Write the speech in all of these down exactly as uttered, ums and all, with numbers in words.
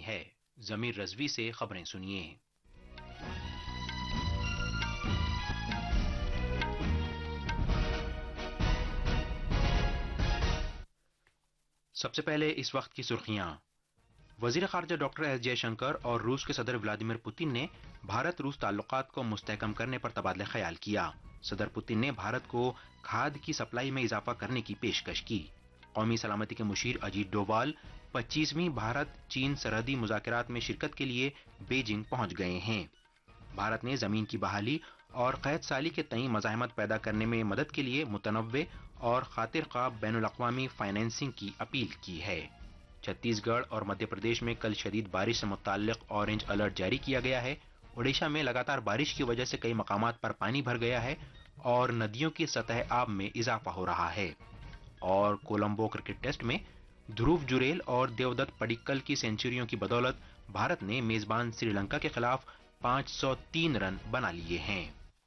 ہے۔ ضمیر رضوی سے خبریں سنیے۔ سب سے پہلے اس وقت کی سرخیاں۔ وزیر خارجہ ڈاکٹر ایس جے شنکر اور روس کے صدر ولادیمیر پوتن نے بھارت روس تعلقات کو مستحکم کرنے پر تبادلہ خیال کیا۔ صدر پوتن نے بھارت کو کھاد کی سپلائی میں اضافہ کرنے کی پیشکش کی۔ قومی سلامتی کے مشیر اجیت ڈوبال پچیسویں بھارت چین سرحدی مذاکرات میں شرکت کے لیے بیجنگ پہنچ گئے ہیں۔ بھارت نے زمین کی بحالی اور قحط سالی کے تئیں مزاحمت پیدا کرنے میں مدد کے لیے متنوع اور خاطر خواہ بین الاقوامی فائنینسنگ کی اپیل کی ہے۔ چھتیس گڑھ اور مدھیہ پردیش میں کل شدید بارش سے متعلق اورنج الرٹ جاری کیا گیا ہے۔ اڈیشہ میں لگاتار بارش کی وجہ سے کئی مقامات پر پانی بھر گیا ہے اور ندیوں کی سطح آب میں اضافہ ہو رہا ہے۔ اور کولمبو کرکٹ ٹیسٹ میں دھروو جوریل اور دیودت پڈیکل کی سینچریوں کی بدولت بھارت نے میزبان سری لنکا کے خلاف پانچ سو تین رن بنا لیے ہیں۔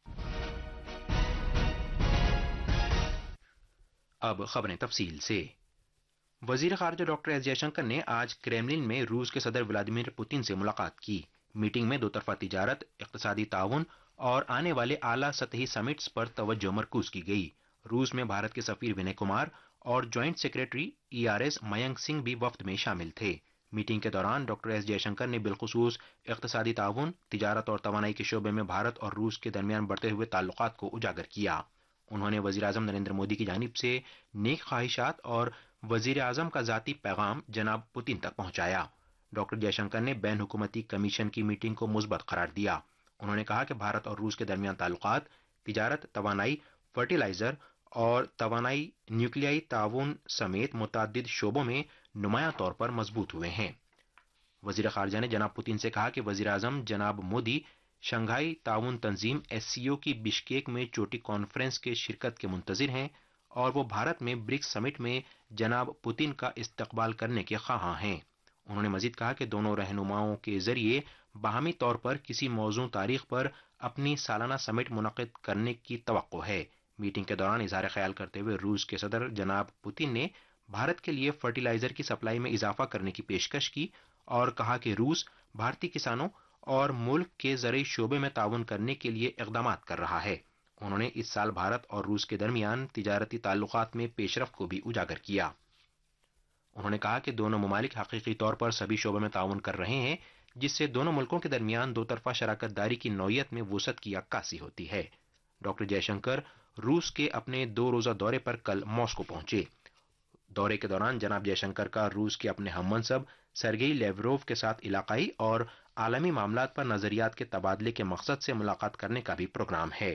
اب خبریں تفصیل سے۔ وزیر خارجہ ڈاکٹر ایس جے شنکر نے آج کریملن میں روس کے صدر ولادیمیر پوتن سے ملاقات کی۔ میٹنگ میں دو طرفہ تجارت، اقتصادی تعاون اور آنے والے اعلیٰ سطحی سمٹس پر توجہ مرکوز کی گئی۔ روس میں بھارت کے سفیر ونے کمار اور joint secretary E R S Mayank Singh بھی وفد میں شامل تھے۔ میٹنگ کے دوران ڈاکٹر ایس جے شنکر نے بالخصوص اقتصادی تعاون، تجارت اور توانائی کے شعبے میں بھارت اور روس کے درمیان بڑھتے ہوئے تعلقات کو اجاگر کیا۔ انہوں نے وزیر اعظم نریندر مودی کی جانب سے نیک خواہشات اور وزیر اعظم کا ذاتی پیغام جناب پوتن تک پہنچایا۔ ڈاکٹر جے شنکر نے بین حکومتی کمیشن کی میٹنگ کو مثبت قرار دیا۔ انہوں نے کہا کہ بھارت اور روس کے درمیان تعلقات تجارت، توانائی، فرٹیلائزر اور توانائی نیوکلیائی تعاون سمیت متعدد شعبوں میں نمایاں طور پر مضبوط ہوئے ہیں۔ وزیر خارجہ نے جناب پوتن سے کہا کہ وزیر اعظم جناب مودی شنگھائی تعاون تنظیم ایس سی او کی بشکیک میں چوٹی کانفرنس کے شرکت کے منتظر ہیں اور وہ بھارت میں برکس سمٹ میں جناب پوتن کا استقبال کرنے کے خواہاں ہیں۔ انہوں نے مزید کہا کہ دونوں رہنماؤں کے ذریعے باہمی طور پر کسی موزوں تاریخ پر اپنی سالانہ سمٹ منعقد کرنے کی توقع ہے۔ میٹنگ کے دوران اظہار خیال کرتے ہوئے روس کے صدر جناب پوتن نے بھارت کے لیے فرٹیلائزر کی سپلائی میں اضافہ کرنے کی پیشکش کی اور کہا کہ روس بھارتی کسانوں اور ملک کے زرعی شعبے میں تعاون کرنے کے لیے اقدامات کر رہا ہے۔ انہوں نے اس سال بھارت اور روس کے درمیان تجارتی تعلقات میں پیش رفت کو بھی اجاگر کیا۔ انہوں نے کہا کہ دونوں ممالک حقیقی طور پر سبھی شعبوں میں تعاون کر رہے ہیں، جس سے دونوں ملکوں کے درمیان دو طرفہ شراکت داری کی نوعیت میں وسعت کی عکاسی ہوتی ہے۔ ڈاکٹر جے شنکر روس کے اپنے دو روزہ دورے پر کل ماسکو پہنچے۔ دورے کے دوران جناب جے شنکر کا روس کے اپنے ہم منصب سرگئی لیوروف کے ساتھ علاقائی اور عالمی معاملات پر نظریات کے تبادلے کے مقصد سے ملاقات کرنے کا بھی پروگرام ہے۔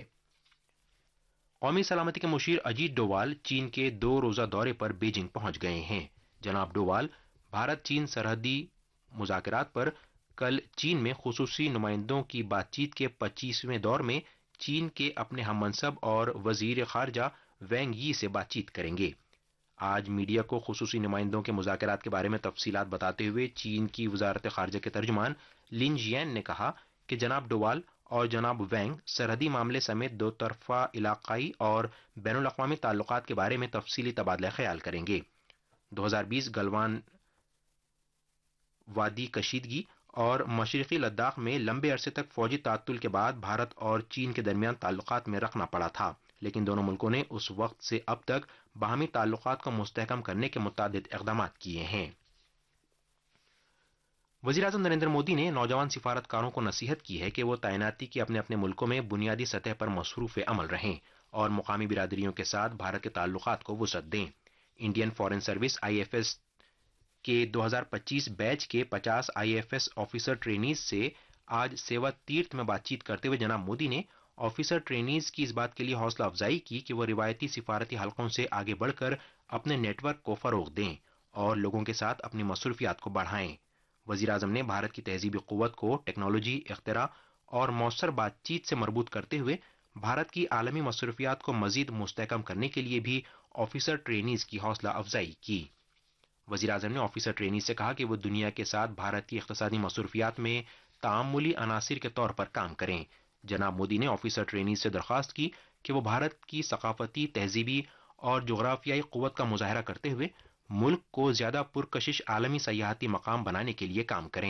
قومی سلامتی کے مشیر اجیت ڈووال چین کے دو روزہ دورے پر بیجنگ پہنچ گئے ہیں۔ جناب ڈووال بھارت چین سرحدی مذاکرات پر کل چین میں خصوصی نمائندوں کی بات چیت کے پچیسویں دور میں چین کے اپنے ہم منصب اور وزیر خارجہ وینگ یی سے بات چیت کریں گے۔ آج میڈیا کو خصوصی نمائندوں کے مذاکرات کے بارے میں تفصیلات بتاتے ہوئے چین کی وزارت خارجہ کے ترجمان لن جین نے کہا کہ جناب ڈووال اور جناب وینگ سرحدی معاملے سمیت دو طرفہ علاقائی اور بین الاقوامی تعلقات کے بارے میں تفصیلی تبادلہ خیال کریں گے۔ دو ہزار بیس گلوان وادی کشیدگی اور مشرقی لداخ میں لمبے عرصے تک فوجی تعطل کے بعد بھارت اور چین کے درمیان تعلقات میں رکھنا پڑا تھا، لیکن دونوں ملکوں نے اس وقت سے اب تک باہمی تعلقات کو مستحکم کرنے کے متعدد اقدامات کیے ہیں۔ وزیر اعظم نریندر مودی نے نوجوان سفارتکاروں کو نصیحت کی ہے کہ وہ تعیناتی کی اپنے اپنے ملکوں میں بنیادی سطح پر مصروف عمل رہیں اور مقامی برادریوں کے ساتھ بھارت کے تعلقات کو وسعت دیں۔ Indian foreign service I F S کے دو ہزار پچیس بیچ کے پچاس I F S officer trainees سے آج سیوا تیرتھ میں بات چیت کرتے ہوئے جناب مودی نے آفیسر ٹرینیز کی اس بات کے لیے حوصلہ افزائی کی کہ وہ روایتی سفارتی حلقوں سے آگے بڑھ کر اپنے نیٹ ورک کو فروغ دیں اور لوگوں کے ساتھ اپنی مصروفیات کو بڑھائیں۔ وزیر اعظم نے بھارت کی تہذیبی قوت کو ٹیکنالوجی، اختراع اور مؤثر بات چیت سے مربوط کرتے ہوئے بھارت کی عالمی مصروفیات کو مزید مستحکم کرنے کے لیے بھی آفیسر ٹرینیز کی حوصلہ افزائی کی۔ وزیر اعظم نے آفیسر ٹرینیز سے کہا کہ وہ دنیا کے ساتھ بھارت کی اقتصادی مصروفیات میں تعاملی عناصر کے طور پر کام کریں۔ جناب مودی نے آفیسر ٹرینیز سے درخواست کی کہ وہ بھارت کی ثقافتی، تہذیبی اور جغرافیائی قوت کا مظاہرہ کرتے ہوئے ملک کو زیادہ پرکشش عالمی سیاحتی مقام بنانے کے لیے کام کریں۔